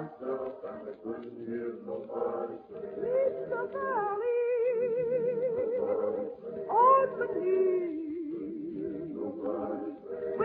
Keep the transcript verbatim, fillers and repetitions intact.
myself, and I couldn't hear nobody say. Mister Sally,